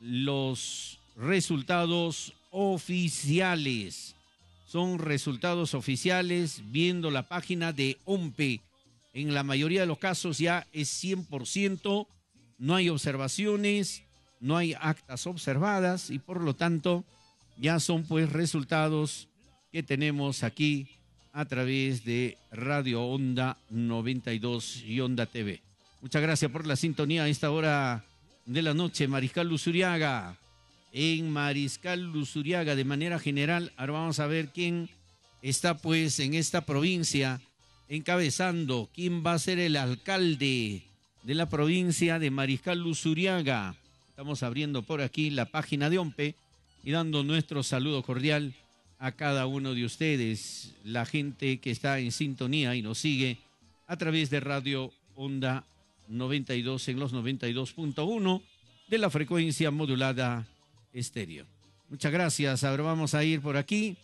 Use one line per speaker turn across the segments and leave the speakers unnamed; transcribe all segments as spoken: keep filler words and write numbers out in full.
los resultados oficiales. Son resultados oficiales viendo la página de OMPE. En la mayoría de los casos ya es cien por ciento, no hay observaciones, no hay actas observadas y por lo tanto ya son pues resultados que tenemos aquí a través de Radio Onda noventa y dos y Onda T V. Muchas gracias por la sintonía a esta hora de la noche. Mariscal Luzuriaga, en Mariscal Luzuriaga de manera general. Ahora vamos a ver quién está pues en esta provincia encabezando, quién va a ser el alcalde de la provincia de Mariscal Luzuriaga. Estamos abriendo por aquí la página de OMPE y dando nuestro saludo cordial a cada uno de ustedes, la gente que está en sintonía y nos sigue a través de Radio Onda noventa y dos en los noventa y dos punto uno de la frecuencia modulada estéreo. Muchas gracias. Ahora vamos a ir por aquí.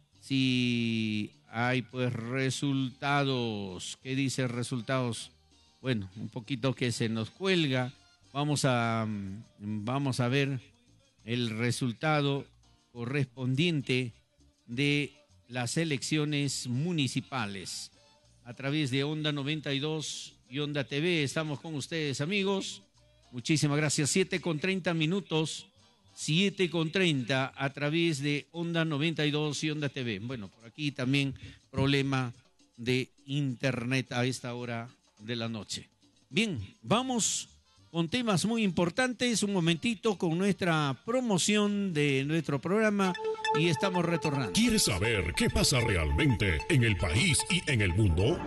Si hay pues resultados, ¿qué dice resultados? Bueno, un poquito que se nos cuelga. Vamos a, vamos a ver el resultado correspondiente de las elecciones municipales. A través de Onda noventa y dos y Onda T V estamos con ustedes, amigos. Muchísimas gracias. siete con treinta minutos. siete con treinta a través de Onda noventa y dos y Onda T V. Bueno, por aquí también problema de internet a esta hora de la noche. Bien, vamos con temas muy importantes. Un momentito con nuestra promoción de nuestro programa y estamos retornando.
¿Quieres saber qué pasa realmente en el país y en el mundo?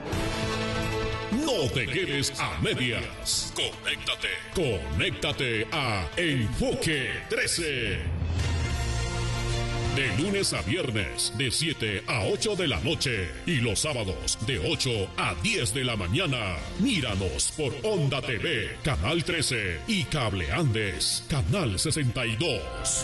No te quedes a medias. Conéctate. Conéctate a Enfoque trece. De lunes a viernes, de siete a ocho de la noche. Y los sábados, de ocho a diez de la mañana. Míranos por Onda T V, Canal trece. Y Cable Andes, Canal sesenta y dos.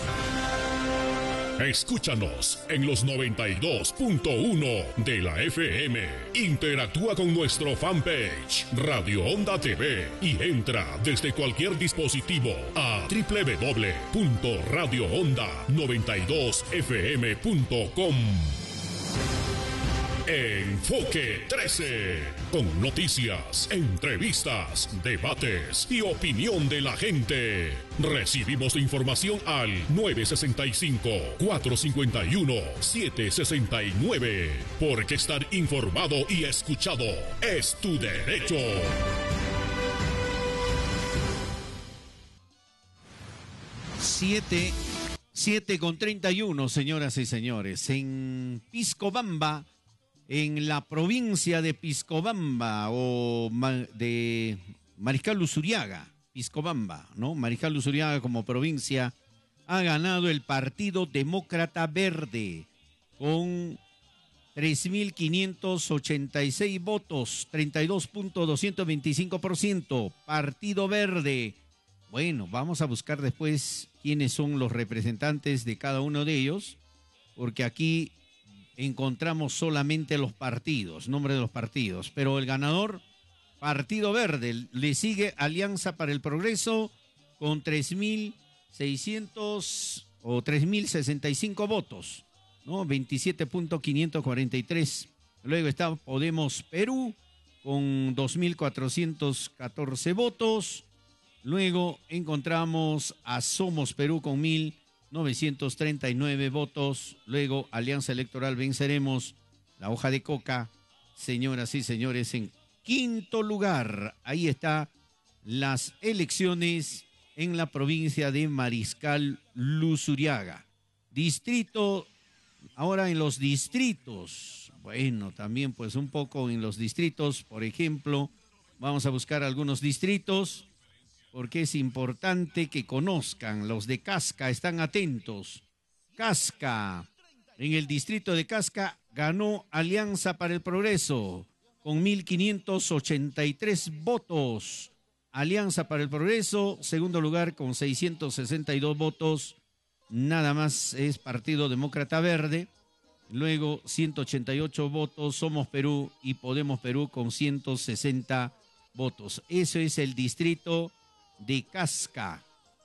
Escúchanos en los noventa y dos punto uno de la F M. Interactúa con nuestro fanpage Radio Onda T V y entra desde cualquier dispositivo a doble u doble u doble u punto radio onda noventa y dos f m punto com. Enfoque trece, con noticias, entrevistas, debates y opinión de la gente. Recibimos tu información al nueve seis cinco, cuatro cinco uno, siete seis nueve, porque estar informado y escuchado es tu derecho.
Siete, siete con treinta y uno, señoras y señores, en Piscobamba, en la provincia de Piscobamba o de Mariscal Luzuriaga, Piscobamba, ¿no? Mariscal Luzuriaga como provincia ha ganado el Partido Demócrata Verde con tres mil quinientos ochenta y seis votos, treinta y dos punto doscientos veinticinco por ciento. Partido Verde. Bueno, vamos a buscar después quiénes son los representantes de cada uno de ellos, porque aquí encontramos solamente los partidos, nombre de los partidos, pero el ganador, Partido Verde, le sigue Alianza para el Progreso con tres mil seiscientos o tres mil sesenta y cinco votos, ¿no? veintisiete punto quinientos cuarenta y tres. Luego está Podemos Perú con dos mil cuatrocientos catorce votos. Luego encontramos a Somos Perú con mil novecientos treinta y nueve votos. Luego Alianza Electoral Venceremos, la hoja de coca, señoras y señores, en quinto lugar. Ahí está las elecciones en la provincia de Mariscal Luzuriaga. Distrito, ahora en los distritos, bueno, también pues un poco en los distritos, por ejemplo, vamos a buscar algunos distritos, porque es importante que conozcan. Los de Casca están atentos. Casca, en el distrito de Casca ganó Alianza para el Progreso con mil quinientos ochenta y tres votos. Alianza para el Progreso, segundo lugar con seiscientos sesenta y dos votos. Nada más es Partido Demócrata Verde. Luego ciento ochenta y ocho votos, Somos Perú y Podemos Perú con ciento sesenta votos. Eso es el distrito de Casca.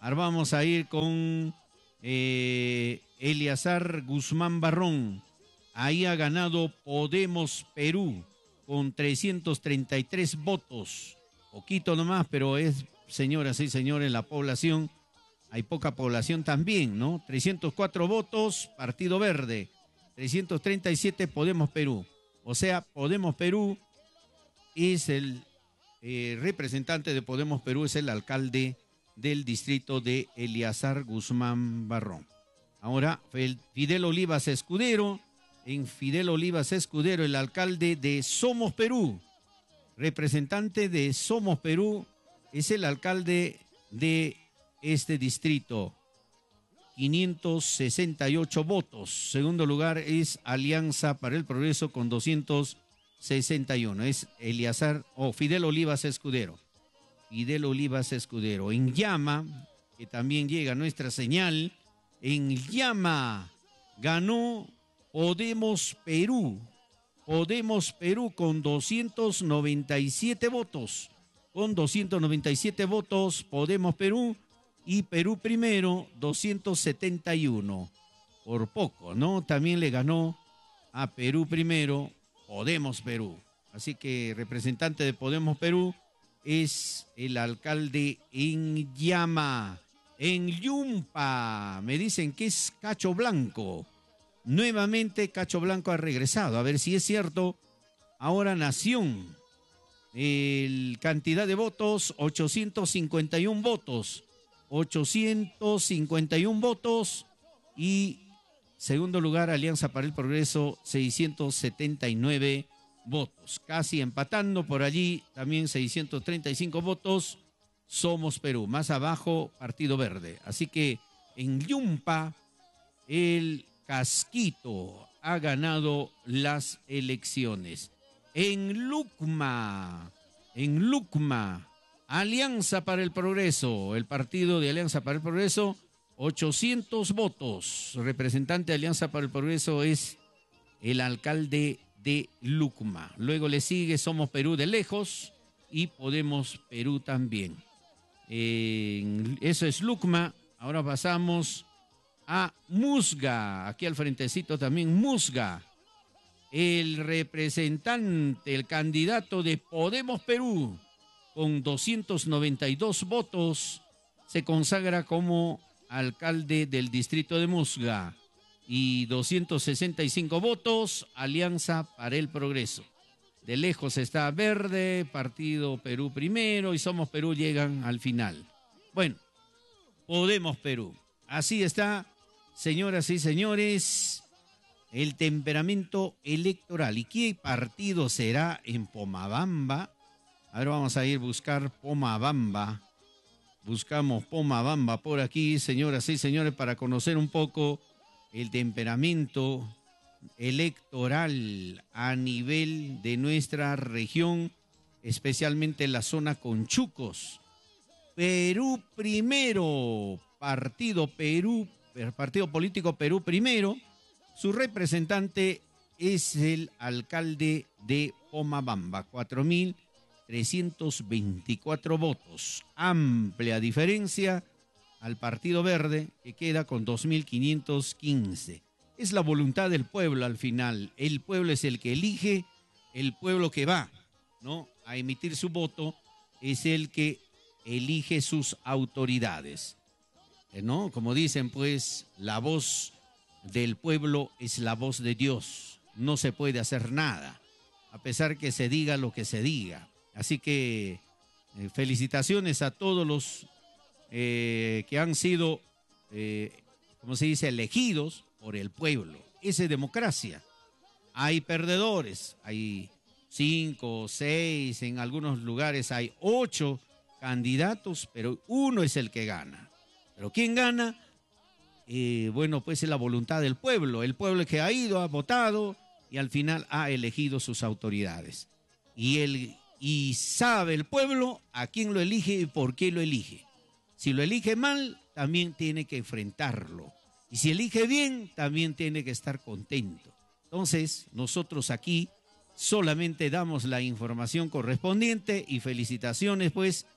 Ahora vamos a ir con eh, Eleazar Guzmán Barrón. Ahí ha ganado Podemos Perú con trescientos treinta y tres votos. Poquito nomás, pero es, señoras y señores, la población, hay poca población también, ¿no? trescientos cuatro votos, Partido Verde. trescientos treinta y siete Podemos Perú. O sea, Podemos Perú es el eh, representante de Podemos Perú, es el alcalde del distrito de Eleazar Guzmán Barrón. Ahora, Fidel Olivas Escudero, en Fidel Olivas Escudero, el alcalde de Somos Perú, representante de Somos Perú, es el alcalde de este distrito, quinientos sesenta y ocho votos. Segundo lugar es Alianza para el Progreso con doscientos sesenta y uno. Es Eleazar o oh, Fidel Olivas Escudero. Fidel Olivas Escudero. En Llama, que también llega nuestra señal, en Llama ganó Podemos Perú. Podemos Perú con doscientos noventa y siete votos. Con doscientos noventa y siete votos, Podemos Perú. Y Perú Primero, doscientos setenta y uno. Por poco, ¿no? También le ganó a Perú Primero, Podemos Perú. Así que representante de Podemos Perú es el alcalde en Llama. En Yumpa, me dicen que es Cacho Blanco. Nuevamente Cacho Blanco ha regresado. A ver si es cierto. Ahora Nación. El cantidad de votos, ochocientos cincuenta y uno votos. ochocientos cincuenta y uno votos. Y segundo lugar, Alianza para el Progreso, seiscientos setenta y nueve votos. Casi empatando por allí, también seiscientos treinta y cinco votos. Somos Perú. Más abajo, Partido Verde. Así que en Yumpa, el Casquito ha ganado las elecciones. En Lucma, en Lucma, Alianza para el Progreso, el partido de Alianza para el Progreso, ochocientos votos. Representante de Alianza para el Progreso es el alcalde de Lucma. Luego le sigue Somos Perú de lejos y Podemos Perú también. Eh, eso es Lucma. Ahora pasamos a Musga. Aquí al frentecito también Musga. El representante, el candidato de Podemos Perú, con doscientos noventa y dos votos, se consagra como alcalde del distrito de Musga. Y doscientos sesenta y cinco votos, Alianza para el Progreso. De lejos está Verde, Partido Perú Primero y Somos Perú llegan al final. Bueno, Podemos Perú. Así está, señoras y señores, el temperamento electoral. ¿Y qué partido será en Pomabamba? Ahora vamos a ir a buscar Pomabamba. Buscamos Pomabamba por aquí, señoras y señores, para conocer un poco el temperamento electoral a nivel de nuestra región, especialmente la zona Conchucos. Perú Primero, Partido Perú, Partido Político Perú Primero. Su representante es el alcalde de Pomabamba, cuatro mil trescientos veinticuatro votos. Amplia diferencia al Partido Verde, que queda con dos mil quinientos quince. Es la voluntad del pueblo al final. El pueblo es el que elige, el pueblo que va, ¿no?, a emitir su voto es el que elige sus autoridades, ¿no? Como dicen, pues, la voz del pueblo es la voz de Dios. No se puede hacer nada, a pesar que se diga lo que se diga. Así que eh, felicitaciones a todos los eh, que han sido, eh, ¿cómo se dice?, elegidos por el pueblo. Esa es democracia. Hay perdedores, hay cinco, seis, en algunos lugares hay ocho candidatos, pero uno es el que gana. ¿Pero quién gana? Eh, bueno, pues es la voluntad del pueblo. El pueblo que ha ido, ha votado y al final ha elegido sus autoridades. Y, el, y sabe el pueblo a quién lo elige y por qué lo elige. Si lo elige mal, también tiene que enfrentarlo. Y si elige bien, también tiene que estar contento. Entonces, nosotros aquí solamente damos la información correspondiente y felicitaciones, pues,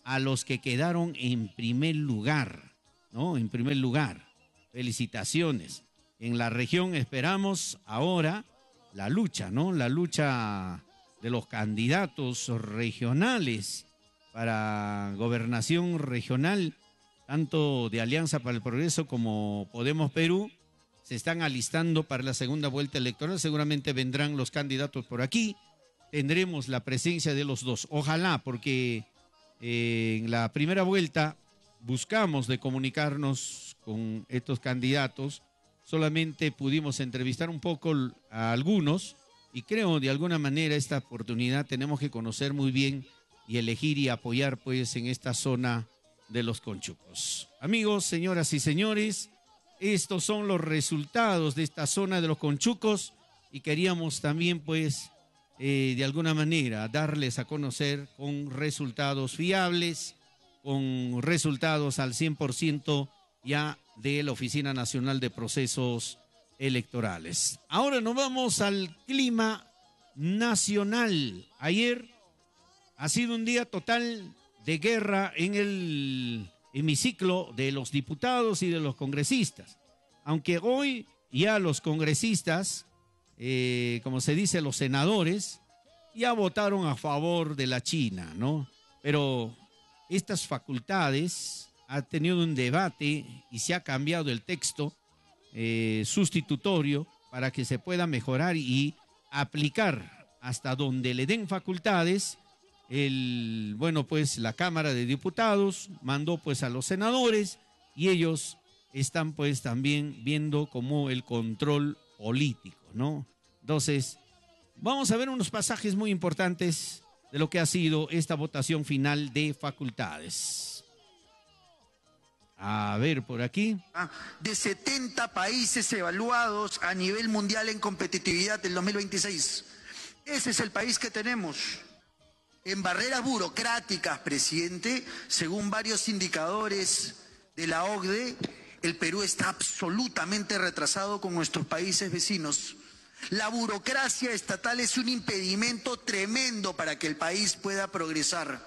a los que quedaron en primer lugar, ¿no? En primer lugar. Felicitaciones. En la región esperamos ahora la lucha, ¿no? La lucha de los candidatos regionales para gobernación regional, tanto de Alianza para el Progreso como Podemos Perú, se están alistando para la segunda vuelta electoral. Seguramente vendrán los candidatos por aquí. Tendremos la presencia de los dos. Ojalá, porque eh, en la primera vuelta buscamos de comunicarnos con estos candidatos. Solamente pudimos entrevistar un poco a algunos y creo de alguna manera esta oportunidad tenemos que conocer muy bien y elegir y apoyar pues en esta zona de los Conchucos. Amigos, señoras y señores, estos son los resultados de esta zona de los Conchucos y queríamos también pues eh, de alguna manera darles a conocer con resultados fiables, con resultados al cien por ciento ya de la Oficina Nacional de Procesos Electorales. Ahora nos vamos al clima nacional. Ayer ha sido un día total de guerra en el hemiciclo de los diputados y de los congresistas. Aunque hoy ya los congresistas, eh, como se dice, los senadores, ya votaron a favor de la China, ¿no? Pero estas facultades ha tenido un debate y se ha cambiado el texto eh, sustitutorio para que se pueda mejorar y aplicar hasta donde le den facultades. El, bueno, pues la Cámara de Diputados mandó pues a los senadores y ellos están pues también viendo como el control político, ¿no? Entonces, vamos a ver unos pasajes muy importantes de lo que ha sido esta votación final de facultades. A ver, por aquí.
De setenta países evaluados a nivel mundial en competitividad del dos mil veintiséis. Ese es el país que tenemos. En barreras burocráticas, presidente, según varios indicadores de la O C D E, el Perú está absolutamente retrasado con nuestros países vecinos. La burocracia estatal es un impedimento tremendo para que el país pueda progresar.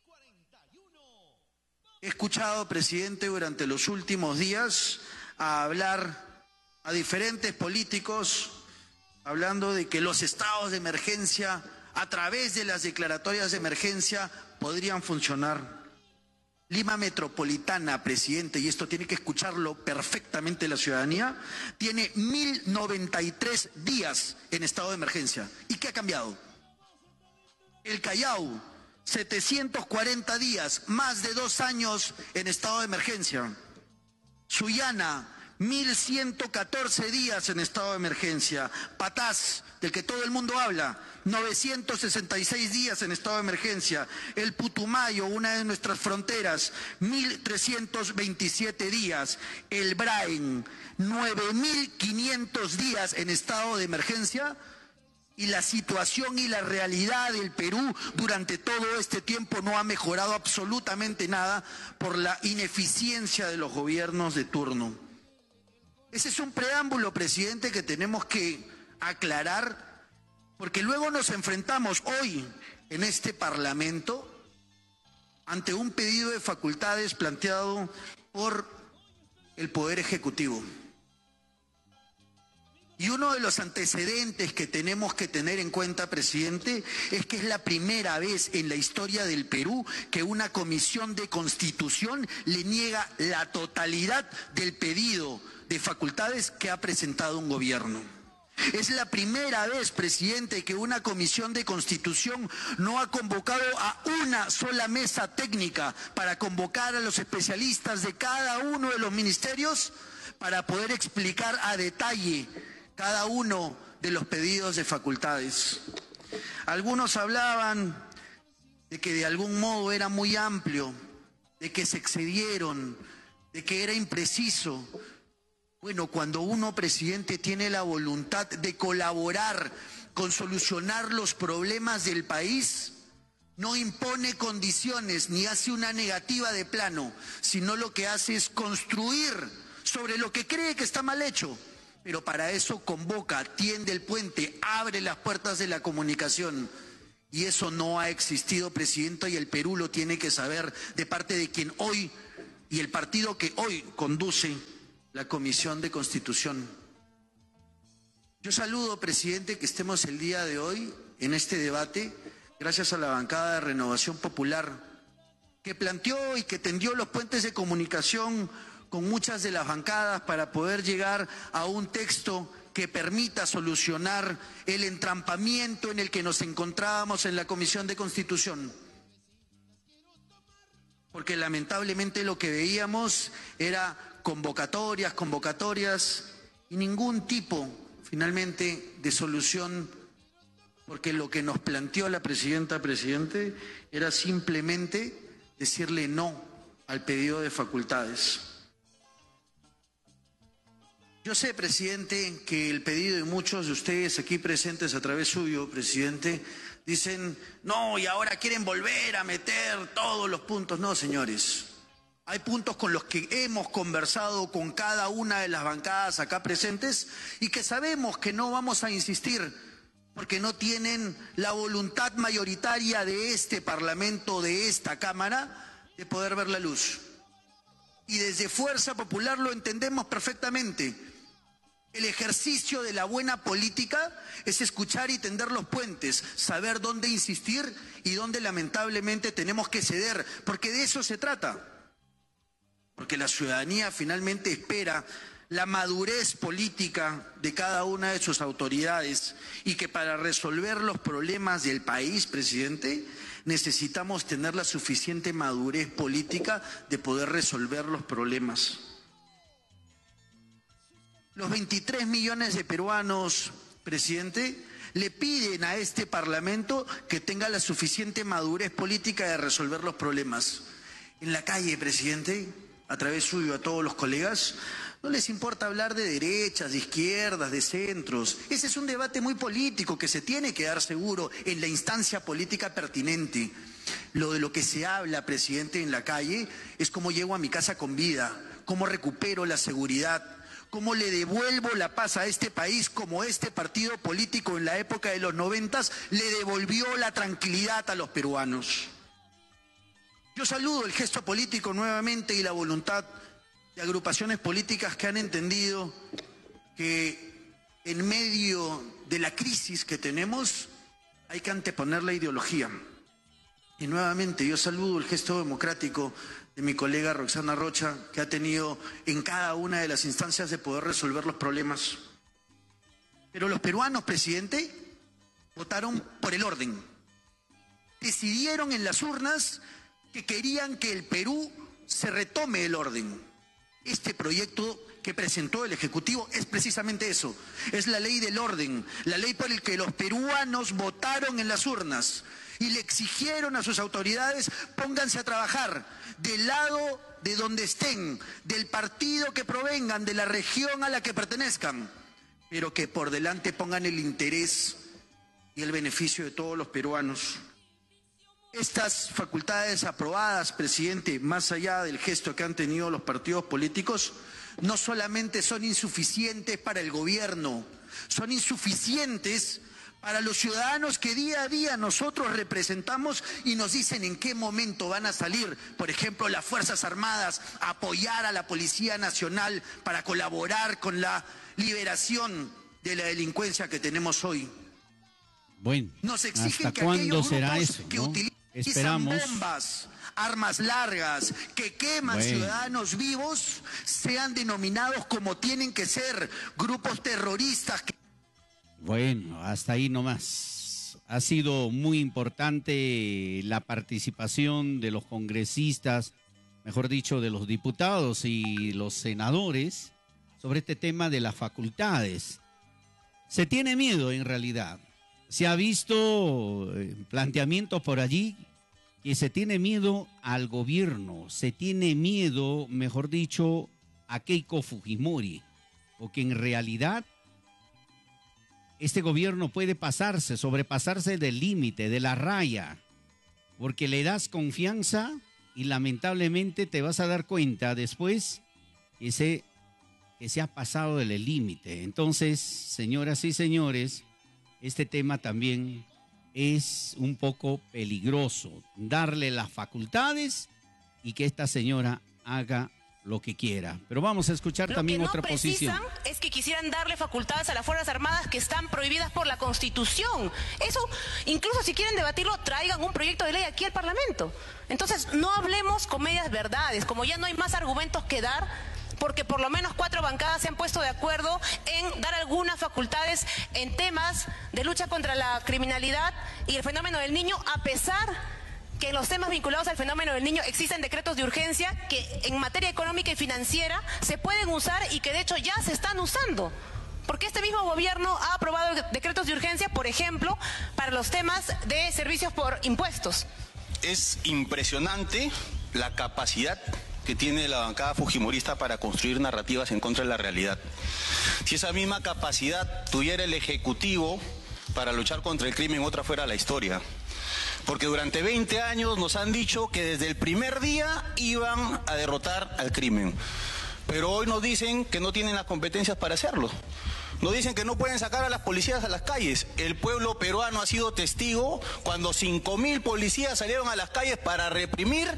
He escuchado, presidente, durante los últimos días a hablar a diferentes políticos hablando de que los estados de emergencia, a través de las declaratorias de emergencia, podrían funcionar. Lima Metropolitana, presidente, y esto tiene que escucharlo perfectamente la ciudadanía, tiene mil noventa y tres días en estado de emergencia. ¿Y qué ha cambiado? El Callao, setecientos cuarenta días, más de dos años en estado de emergencia. Sullana, mil ciento catorce días en estado de emergencia. Patás, del que todo el mundo habla, novecientos sesenta y seis días en estado de emergencia. El Putumayo, una de nuestras fronteras, mil trescientos veintisiete días. El Brain, nueve mil quinientos días en estado de emergencia. Y la situación y la realidad del Perú durante todo este tiempo no ha mejorado absolutamente nada por la ineficiencia de los gobiernos de turno. Ese es un preámbulo, presidente, que tenemos que aclarar, porque luego nos enfrentamos hoy en este Parlamento ante un pedido de facultades planteado por el Poder Ejecutivo. Y uno de los antecedentes que tenemos que tener en cuenta, presidente, es que es la primera vez en la historia del Perú que una comisión de Constitución le niega la totalidad del pedido de facultades que ha presentado un gobierno. Es la primera vez, presidente, que una comisión de Constitución no ha convocado a una sola mesa técnica para convocar a los especialistas de cada uno de los ministerios para poder explicar a detalle cada uno de los pedidos de facultades. Algunos hablaban de que de algún modo era muy amplio, de que se excedieron, de que era impreciso. Bueno, cuando uno, presidente, tiene la voluntad de colaborar con solucionar los problemas del país, no impone condiciones ni hace una negativa de plano, sino lo que hace es construir sobre lo que cree que está mal hecho. Pero para eso convoca, tiende el puente, abre las puertas de la comunicación. Y eso no ha existido, presidenta, y el Perú lo tiene que saber de parte de quien hoy, y el partido que hoy conduce la Comisión de Constitución. Yo saludo, presidente, que estemos el día de hoy en este debate, gracias a la bancada de Renovación Popular, que planteó y que tendió los puentes de comunicación con muchas de las bancadas para poder llegar a un texto que permita solucionar el entrampamiento en el que nos encontrábamos en la Comisión de Constitución. Porque lamentablemente lo que veíamos era convocatorias, convocatorias y ningún tipo, finalmente, de solución, porque lo que nos planteó la presidenta, presidente, era simplemente decirle no al pedido de facultades. Yo sé, presidente, que el pedido de muchos de ustedes aquí presentes a través suyo, presidente, dicen, no, y ahora quieren volver a meter todos los puntos. No, señores, hay puntos con los que hemos conversado con cada una de las bancadas acá presentes y que sabemos que no vamos a insistir porque no tienen la voluntad mayoritaria de este Parlamento, de esta Cámara, de poder ver la luz. Y desde Fuerza Popular lo entendemos perfectamente. El ejercicio de la buena política es escuchar y tender los puentes, saber dónde insistir y dónde lamentablemente tenemos que ceder, porque de eso se trata. Porque la ciudadanía finalmente espera la madurez política de cada una de sus autoridades y que para resolver los problemas del país, presidente, necesitamos tener la suficiente madurez política de poder resolver los problemas. Los veintitrés millones de peruanos, presidente, le piden a este Parlamento que tenga la suficiente madurez política de resolver los problemas. En la calle, presidente, a través suyo a todos los colegas, no les importa hablar de derechas, de izquierdas, de centros. Ese es un debate muy político que se tiene que dar seguro en la instancia política pertinente. Lo de lo que se habla, presidente, en la calle es cómo llego a mi casa con vida, cómo recupero la seguridad, cómo le devuelvo la paz a este país como este partido político en la época de los noventas le devolvió la tranquilidad a los peruanos. Yo saludo el gesto político nuevamente y la voluntad de agrupaciones políticas que han entendido que en medio de la crisis que tenemos hay que anteponer la ideología. Y nuevamente yo saludo el gesto democrático de mi colega Roxana Rocha, que ha tenido en cada una de las instancias de poder resolver los problemas. Pero los peruanos, presidente, votaron por el orden. Decidieron en las urnas que querían que el Perú se retome el orden. Este proyecto que presentó el Ejecutivo es precisamente eso, es la ley del orden, la ley por la que los peruanos votaron en las urnas y le exigieron a sus autoridades, pónganse a trabajar del lado de donde estén, del partido que provengan, de la región a la que pertenezcan, pero que por delante pongan el interés y el beneficio de todos los peruanos. Estas facultades aprobadas, presidente, más allá del gesto que han tenido los partidos políticos, no solamente son insuficientes para el gobierno, son insuficientes para los ciudadanos que día a día nosotros representamos y nos dicen en qué momento van a salir, por ejemplo, las Fuerzas Armadas a apoyar a la Policía Nacional para colaborar con la liberación de la delincuencia que tenemos hoy.
Bueno,
nos exigen
¿hasta
que
cuándo
aquellos
será
grupos
eso,
que
no?
utilizan
Esperamos.
bombas, armas largas, que queman
Bueno.
ciudadanos vivos, sean denominados como tienen que ser, grupos terroristas. Que...
Bueno, hasta ahí nomás. Ha sido muy importante la participación de los congresistas, mejor dicho, de los diputados y los senadores sobre este tema de las facultades. Se tiene miedo en realidad. Se ha visto eh, planteamientos por allí que se tiene miedo al gobierno, se tiene miedo, mejor dicho, a Keiko Fujimori, porque en realidad este gobierno puede pasarse, sobrepasarse del límite, de la raya, porque le das confianza y lamentablemente te vas a dar cuenta después que se, que se ha pasado del límite. Entonces, señoras y señores, este tema también es un poco peligroso darle las facultades y que esta señora haga lo que quiera. Pero vamos a escuchar
lo
también
que no
otra posición.
Es que quisieran darle facultades a las Fuerzas Armadas que están prohibidas por la Constitución. Eso, incluso si quieren debatirlo, traigan un proyecto de ley aquí al Parlamento. Entonces, no hablemos con medias verdades, como ya no hay más argumentos que dar, porque por lo menos cuatro bancadas se han puesto de acuerdo en dar algunas facultades en temas de lucha contra la criminalidad y el fenómeno del niño, a pesar que en los temas vinculados al fenómeno del niño existen decretos de urgencia que en materia económica y financiera se pueden usar y que de hecho ya se están usando. Porque este mismo gobierno ha aprobado decretos de urgencia, por ejemplo, para los temas de servicios por impuestos.
Es impresionante la capacidad que tiene la bancada fujimorista para construir narrativas en contra de la realidad. Si esa misma capacidad tuviera el Ejecutivo para luchar contra el crimen, otra fuera la historia. Porque durante veinte años nos han dicho que desde el primer día iban a derrotar al crimen. Pero hoy nos dicen que no tienen las competencias para hacerlo. Nos dicen que no pueden sacar a las policías a las calles. El pueblo peruano ha sido testigo cuando cinco mil policías salieron a las calles para reprimir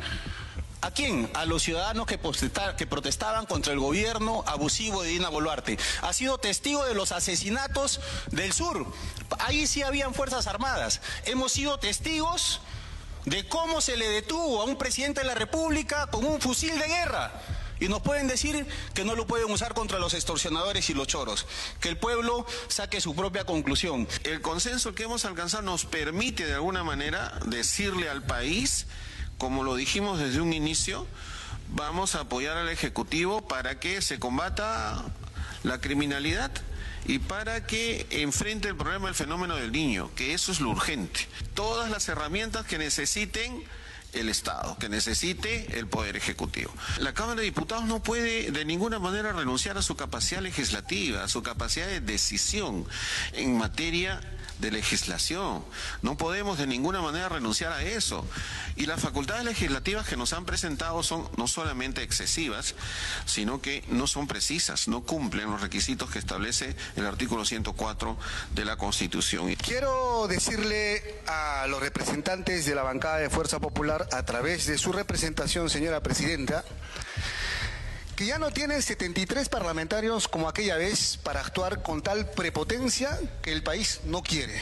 ¿a quién? A los ciudadanos que, que protestaban contra el gobierno abusivo de Dina Boluarte. Ha sido testigo de los asesinatos del sur. Ahí sí habían fuerzas armadas. Hemos sido testigos de cómo se le detuvo a un presidente de la República con un fusil de guerra. Y nos pueden decir que no lo pueden usar contra los extorsionadores y los choros. Que el pueblo saque su propia conclusión.
El consenso que hemos alcanzado nos permite de alguna manera decirle al país, como lo dijimos desde un inicio, vamos a apoyar al Ejecutivo para que se combata la criminalidad y para que enfrente el problema del fenómeno del niño, que eso es lo urgente. Todas las herramientas que necesiten el Estado, que necesite el Poder Ejecutivo. La Cámara de Diputados no puede de ninguna manera renunciar a su capacidad legislativa, a su capacidad de decisión en materia de legislación. No podemos de ninguna manera renunciar a eso. Y las facultades legislativas que nos han presentado son no solamente excesivas, sino que no son precisas, no cumplen los requisitos que establece el artículo ciento cuatro de la Constitución.
Quiero decirle a los representantes de la bancada de Fuerza Popular, a través de su representación, señora presidenta, que ya no tienen setenta y tres parlamentarios como aquella vez para actuar con tal prepotencia que el país no quiere.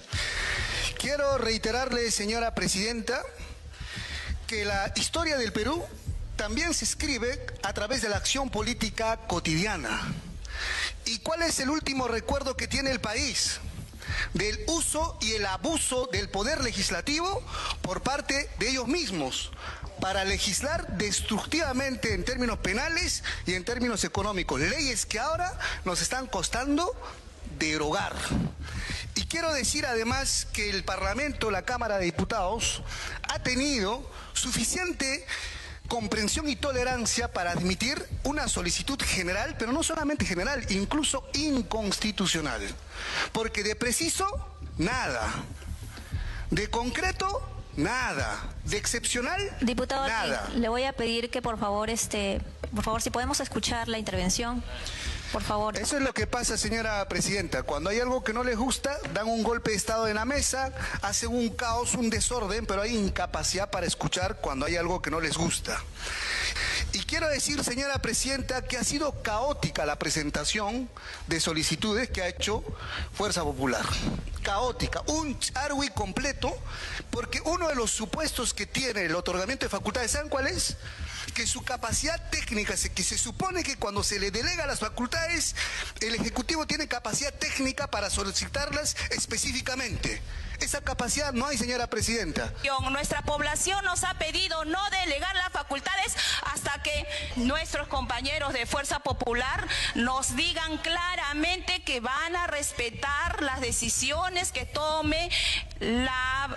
Quiero reiterarle, señora presidenta, que la historia del Perú también se escribe a través de la acción política cotidiana. ¿Y cuál es el último recuerdo que tiene el país? Del uso y el abuso del poder legislativo por parte de ellos mismos, para legislar destructivamente en términos penales y en términos económicos, leyes que ahora nos están costando derogar. Y quiero decir además que el Parlamento, la Cámara de Diputados, ha tenido suficiente comprensión y tolerancia para admitir una solicitud general, pero no solamente general, incluso inconstitucional. Porque de preciso, nada. De concreto, nada. De excepcional,
diputado,
nada.
Le voy a pedir que por favor, este, por favor, si podemos escuchar la intervención, por favor.
Eso es lo que pasa, señora presidenta. Cuando hay algo que no les gusta, dan un golpe de estado en la mesa, hacen un caos, un desorden, pero hay incapacidad para escuchar cuando hay algo que no les gusta. Y quiero decir, señora presidenta, que ha sido caótica la presentación de solicitudes que ha hecho Fuerza Popular. Caótica, un charwi completo, porque uno de los supuestos que tiene el otorgamiento de facultades, ¿saben cuál es? Que su capacidad técnica, que se supone que cuando se le delega las facultades, el Ejecutivo tiene capacidad técnica para solicitarlas específicamente. Esa capacidad no hay, señora presidenta.
Nuestra población nos ha pedido no delegar las facultades hasta que nuestros compañeros de Fuerza Popular nos digan claramente que van a respetar las decisiones que tome la...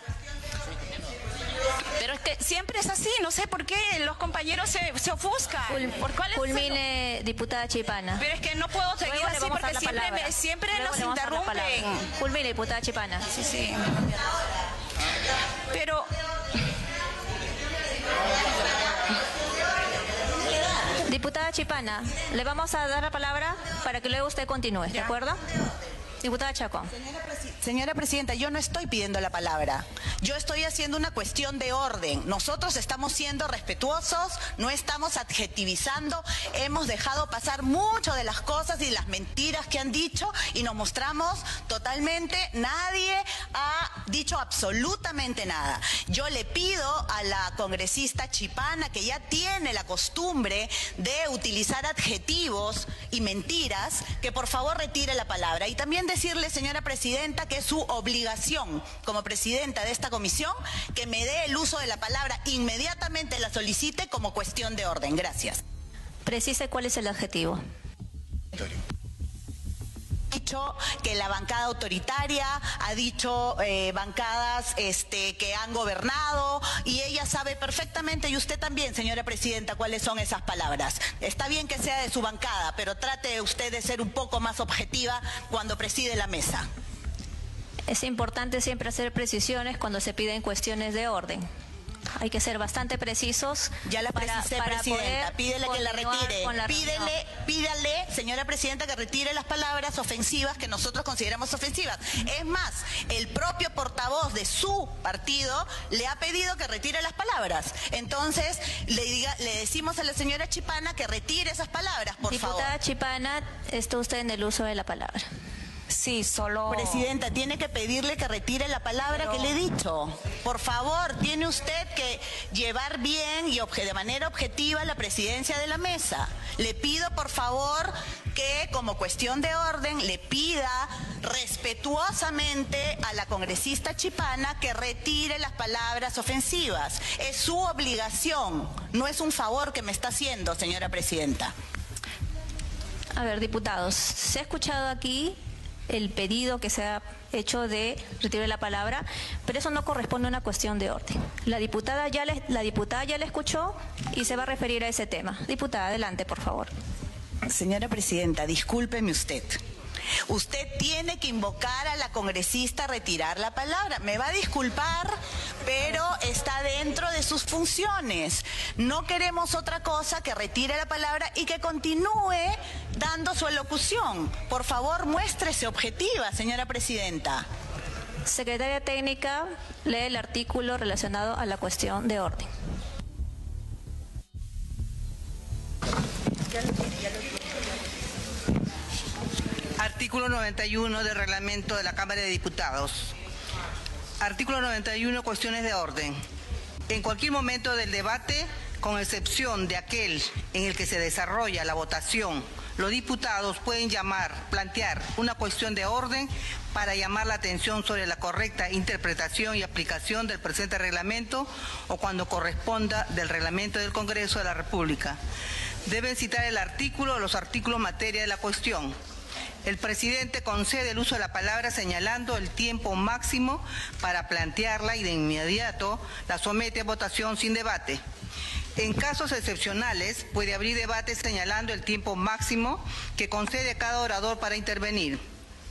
Pero es que siempre es así, no sé por qué los compañeros se, se ofuscan. ¿Por cuál es
Culmine,
el...
diputada Chipana.
Pero es que no puedo seguir
Luego
así porque siempre, me, siempre nos interrumpen.
Culmine, diputada Chipana.
Sí, sí. Pero...
Diputada Chipana, le vamos a dar la palabra para que luego usted continúe, ¿de acuerdo? Diputada Chacón.
Señora, Presi Señora Presidenta, yo no estoy pidiendo la palabra. Yo estoy haciendo una cuestión de orden. Nosotros estamos siendo respetuosos, no estamos adjetivizando, hemos dejado pasar mucho de las cosas y las mentiras que han dicho y nos mostramos totalmente, nadie ha dicho absolutamente nada. Yo le pido a la congresista Chipana, que ya tiene la costumbre de utilizar adjetivos y mentiras, que por favor retire la palabra. Y también decirle, señora Presidenta, que es su obligación como Presidenta de esta comisión que me dé el uso de la palabra, inmediatamente la solicite como cuestión de orden. Gracias.
Precise cuál es el adjetivo.
Dicho que la bancada autoritaria, ha dicho eh, bancadas este, que han gobernado, y ella sabe perfectamente, y usted también, señora Presidenta, cuáles son esas palabras. Está bien que sea de su bancada, pero trate usted de ser un poco más objetiva cuando preside la mesa.
Es importante siempre hacer precisiones cuando se piden cuestiones de orden. Hay que ser bastante precisos.
Ya la precisé, para, para Presidenta. Pídele que la retire.
La
Pídele, pídale, señora Presidenta, que retire las palabras ofensivas que nosotros consideramos ofensivas. Es más, el propio portavoz de su partido le ha pedido que retire las palabras. Entonces, le, diga, le decimos a la señora Chipana que retire esas palabras, por
Diputada
favor.
Diputada Chipana, está usted en el uso de la palabra.
Sí, solo... Presidenta, tiene que pedirle que retire la palabra Pero... que le he dicho. Por favor, tiene usted que llevar bien y de manera objetiva la presidencia de la mesa. Le pido, por favor, que como cuestión de orden le pida respetuosamente a la congresista Chipana que retire las palabras ofensivas. Es su obligación, no es un favor que me está haciendo, señora Presidenta.
A ver, diputados, se ha escuchado aquí el pedido que se ha hecho de retiro de la palabra, pero eso no corresponde a una cuestión de orden. La diputada ya le, la diputada ya le escuchó y se va a referir a ese tema. Diputada, adelante, por favor.
Señora Presidenta, discúlpeme usted. Usted tiene que invocar a la congresista a retirar la palabra. Me va a disculpar, pero está dentro de sus funciones. No queremos otra cosa que retire la palabra y que continúe dando su elocución. Por favor, muéstrese objetiva, señora Presidenta.
Secretaria Técnica, lee el artículo relacionado a la cuestión de orden.
Ya lo, ya lo... Artículo noventa y uno del reglamento de la Cámara de Diputados. Artículo noventa y uno, cuestiones de orden. En cualquier momento del debate, con excepción de aquel en el que se desarrolla la votación, los diputados pueden llamar, plantear una cuestión de orden para llamar la atención sobre la correcta interpretación y aplicación del presente reglamento o cuando corresponda del reglamento del Congreso de la República. Deben citar el artículo o los artículos materia de la cuestión. El presidente concede el uso de la palabra señalando el tiempo máximo para plantearla y de inmediato la somete a votación sin debate. En casos excepcionales puede abrir debate señalando el tiempo máximo que concede cada orador para intervenir.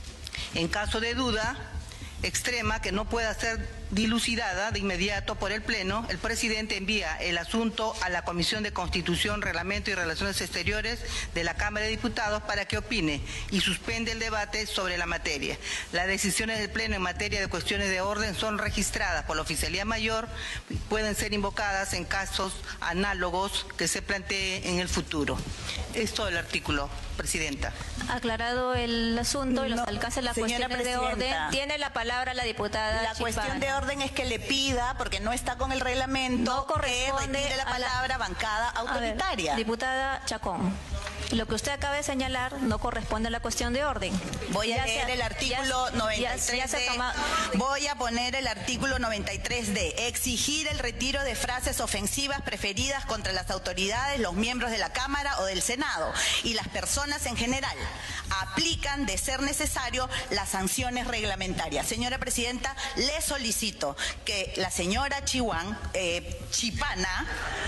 En caso de duda extrema que no pueda ser dilucidada de inmediato por el Pleno, el presidente envía el asunto a la Comisión de Constitución, Reglamento y Relaciones Exteriores de la Cámara de Diputados para que opine y suspende el debate sobre la materia. Las decisiones del Pleno en materia de cuestiones de orden son registradas por la Oficialía Mayor y pueden ser invocadas en casos análogos que se planteen en el futuro. Es todo el artículo, Presidenta.
Aclarado el asunto y los
no,
alcances de las
cuestiones
de orden, tiene la palabra la diputada
La
Chipana.
cuestión de orden es que le pida, porque no está con el reglamento,
no corresponde
que retire la palabra la... bancada autoritaria.
A ver, diputada Chacón, lo que usted acaba de señalar no corresponde a la cuestión de orden.
Voy a
ya
leer
se,
el artículo
ya,
noventa y tres
ya, ya
de,
toma...
voy a poner el artículo noventa y tres de exigir el retiro de frases ofensivas preferidas contra las autoridades, los miembros de la Cámara o del Senado y las personas en general. Aplican, de ser necesario, las sanciones reglamentarias. Señora Presidenta, le solicito que la señora Chihuán, eh, Chipana,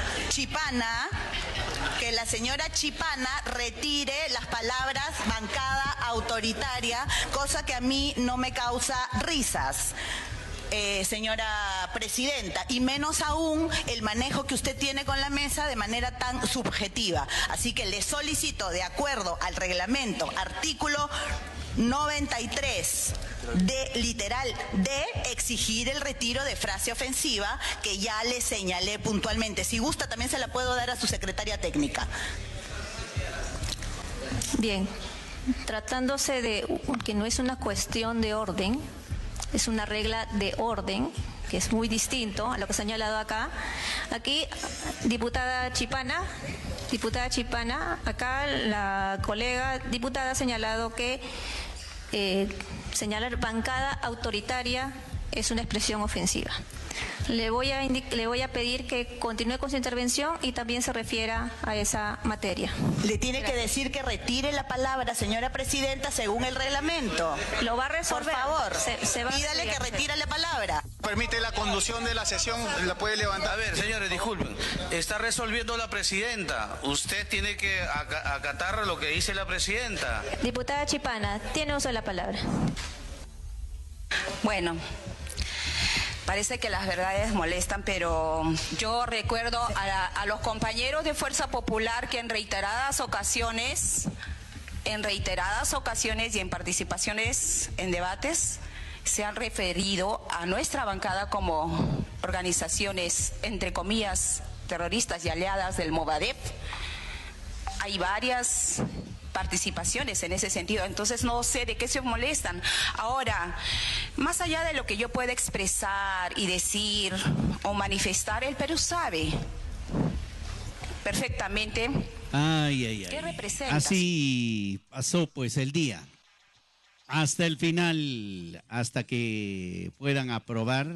Chipana, que la señora Chipana retire las palabras bancada autoritaria, cosa que a mí no me causa risas. Eh, señora Presidenta, y menos aún el manejo que usted tiene con la mesa de manera tan subjetiva. Así que le solicito, de acuerdo al reglamento, artículo noventa y tres, de literal, de exigir el retiro de frase ofensiva que ya le señalé puntualmente. Si gusta, también se la puedo dar a su secretaria técnica.
Bien, tratándose de que no es una cuestión de orden, es una regla de orden, que es muy distinto a lo que se ha señalado acá. Aquí, diputada Chipana, diputada Chipana, acá la colega diputada ha señalado que eh, señalar bancada autoritaria es una expresión ofensiva. Le voy a le voy a pedir que continúe con su intervención y también se refiera a esa materia.
Le tiene Gracias. que decir que retire la palabra, señora presidenta, según el reglamento.
Lo va a resolver.
Por favor,
se, se va
pídale que retire la palabra.
Permite la conducción de la sesión, la puede levantar.
A ver, señores, disculpen. Está resolviendo la presidenta. Usted tiene que acatar lo que dice la presidenta.
Diputada Chipana, tiene uso de la palabra.
Bueno. Parece que las verdades molestan, pero yo recuerdo a, la, a los compañeros de Fuerza Popular que en reiteradas ocasiones, en reiteradas ocasiones y en participaciones en debates, se han referido a nuestra bancada como organizaciones, entre comillas, terroristas y aliadas del Movadef. Hay varias participaciones en ese sentido, entonces no sé de qué se molestan. Ahora, más allá de lo que yo pueda expresar y decir o manifestar, el Perú sabe perfectamente
ay, ay, ay.
qué representa.
Así pasó pues el día, hasta el final, hasta que puedan aprobar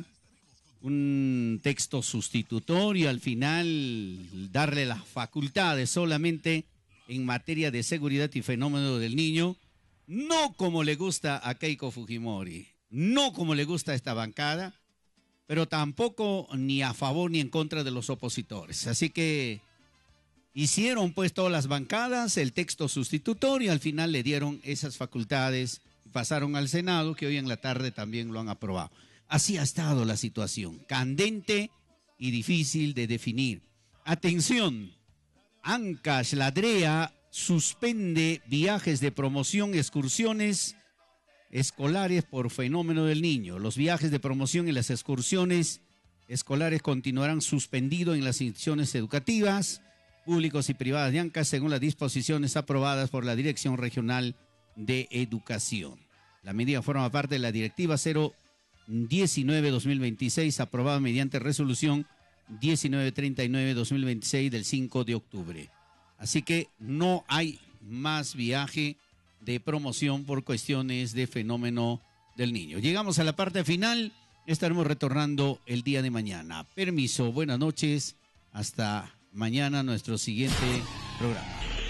un texto sustitutorio, al final darle las facultades solamente en materia de seguridad y fenómeno del niño, no como le gusta a Keiko Fujimori, no como le gusta a esta bancada, pero tampoco ni a favor ni en contra de los opositores. Así que hicieron pues todas las bancadas el texto sustitutorio, al final le dieron esas facultades y pasaron al Senado, que hoy en la tarde también lo han aprobado. Así ha estado la situación, candente y difícil de definir. Atención. Ancash Ladrea suspende viajes de promoción, excursiones escolares por fenómeno del niño. Los viajes de promoción y las excursiones escolares continuarán suspendidos en las instituciones educativas, públicos y privadas de Ancash, según las disposiciones aprobadas por la Dirección Regional de Educación. La medida forma parte de la Directiva cero diecinueve dos mil veintiséis, aprobada mediante resolución diecinueve treinta y nueve dos mil veintiséis del cinco de octubre. Así que no hay más viaje de promoción por cuestiones de fenómeno del niño. Llegamos a la parte final, estaremos retornando el día de mañana. Permiso, buenas noches, hasta mañana nuestro siguiente programa.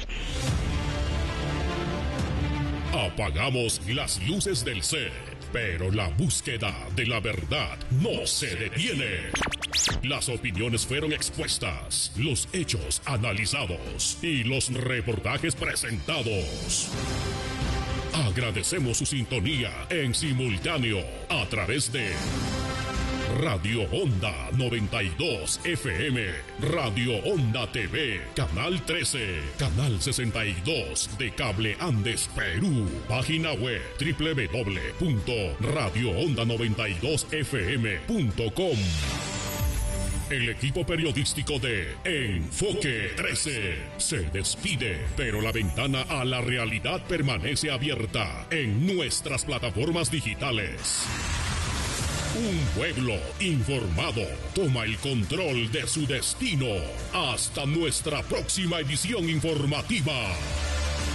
Apagamos las luces del set, pero la búsqueda de la verdad no se detiene. Las opiniones fueron expuestas, los hechos analizados y los reportajes presentados. Agradecemos su sintonía en simultáneo a través de Radio Onda noventa y dos F M, Radio Onda T V, Canal trece, Canal sesenta y dos de Cable Andes Perú, página web doble u doble u doble u punto radio onda noventa y dos f m punto com. El equipo periodístico de Enfoque trece se despide, pero la ventana a la realidad permanece abierta en nuestras plataformas digitales. Un pueblo informado toma el control de su destino. Hasta nuestra próxima edición informativa.